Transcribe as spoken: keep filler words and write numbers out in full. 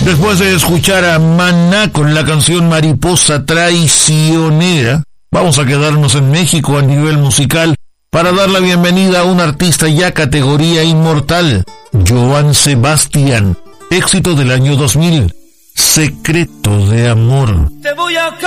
Después de escuchar a Maná con la canción Mariposa Traicionera, vamos a quedarnos en México a nivel musical para dar la bienvenida a un artista ya categoría inmortal, Joan Sebastián, éxito del año dos mil, Secreto de Amor. Te voy a